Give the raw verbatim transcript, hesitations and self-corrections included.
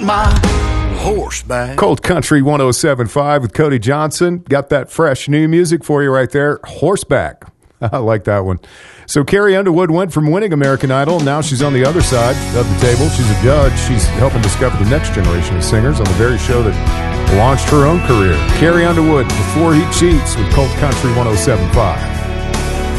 my horseback. Cold Country one oh seven point five with Cody Johnson. Got that fresh new music for you right there. Horseback. I like that one. So Carrie Underwood went from winning American Idol. Now she's on the other side of the table. She's a judge. She's helping discover the next generation of singers on the very show that launched her own career. Carrie Underwood, Before He Cheats with Cold Country one oh seven point five.